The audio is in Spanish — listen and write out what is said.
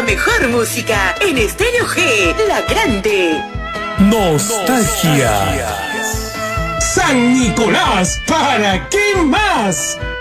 mejor música en Estéreo G, la grande. Nostalgia. San Nicolás, ¿para qué más?